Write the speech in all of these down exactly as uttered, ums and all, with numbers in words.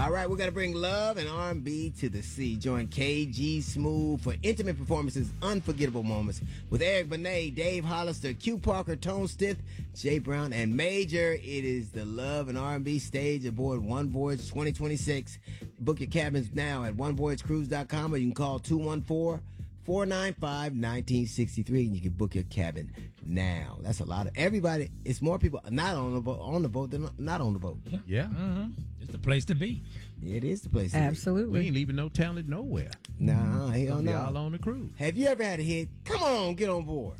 All right, we're going to bring love and R and B to the sea. Join K G Smooth for intimate performances, unforgettable moments with Eric Benet, Dave Hollister, Q Parker, Tone Stith, Jay Brown, and Major. It is the Love and R and B stage aboard One Voyage twenty twenty-six. Book your cabins now at one voyage cruise dot com, or you can call two one four, four nine five, one nine six three and you can book your cabin now. That's a lot of everybody. It's more people not on the boat, on the boat than not on the boat. Yeah. Mm-hmm. It's the place to be. It is the place to Absolutely. We ain't leaving no talent nowhere. be. Nah, hell Be no. all on the cruise. Have you ever had a hit? Come on, get on board.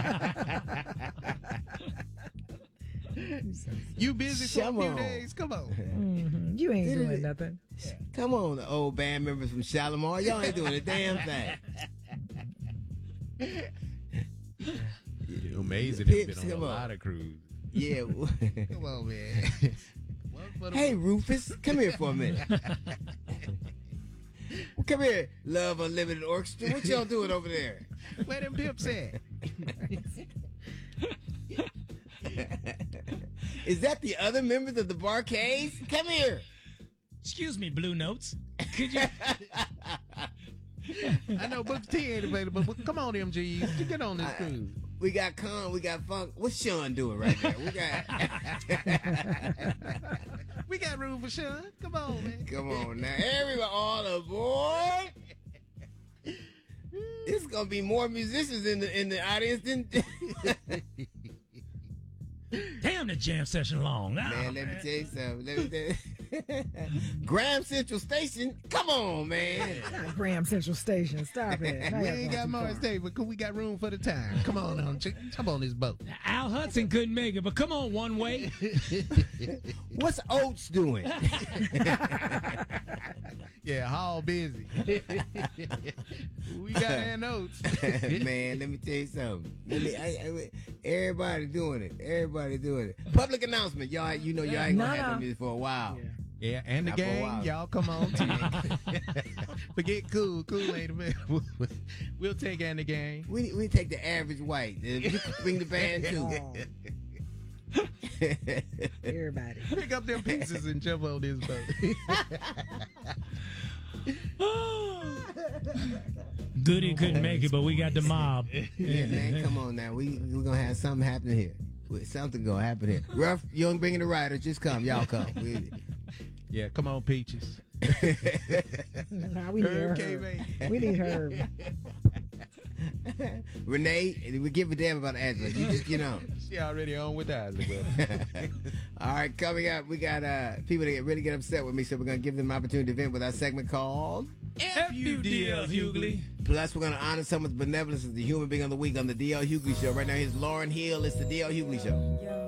You busy for Come a few on. days? Come on. Mhm. You ain't doing nothing. Come on, the old band members from Shalimar. Y'all ain't doing a damn thing. You're amazing. The They've Pips, been on a come on. lot of cruises. Yeah. Come on, man. Hey, Rufus, come here for a minute. Come here, Love Unlimited Orchestra. What y'all doing over there? Where them pips at? Is that the other members of the Barcades? Come here. Excuse me, Blue Notes. Could you? I know Booker T ain't available, but come on, M Gs. You get on this cruise. We got Con, we got Funk. What's Sean doing right now? We got. We got room for Sean. Come on, man. Come on now, everyone, all aboard. It's gonna be more musicians in the in the audience than. Damn, the jam session long. Ah, Man, let me tell you something. Let me tell you. Graham Central Station. Come on, man. Not Graham Central Station. Stop it. Now We y'all ain't going got too Morris far. Day, but we got room for the time. Come on, on, chick. Jump on this boat. Al Hudson couldn't make it, but come on, One Way. What's Oates doing? Yeah, Hall busy. We got our notes. Man, let me tell you something. Let me, I, I, everybody doing it. Everybody doing it. Public announcement, y'all. You know y'all ain't gonna No, have no. no music for a while. Yeah. Yeah, and the Not for a gang, while. y'all come on too. Forget cool, cool ain't available. We'll take and the gang. We we take the average white. Uh, You can bring the band too. Everybody. Pick up them pieces and jump on this boat. Goody couldn't make it, but we got the mob. Yeah, man, come on now. We we gonna have something happen here. Something gonna happen here. Ruff, you ain't bringing the rider. Just come, y'all come. We, Yeah, come on, Peaches. Nah, we need Herb her. K-May. We need her. Renee, we give a damn about Angela. You just get on. She already on with us. All right, coming up, we got uh, people that get really get upset with me, so we're gonna give them an opportunity to vent with our segment called F U D L Hughley. Plus, we're gonna honor someone's benevolence as the human being of the week on the D L Hughley Show. Right now, here's Lauren Hill. It's the D L Hughley Show. Yo.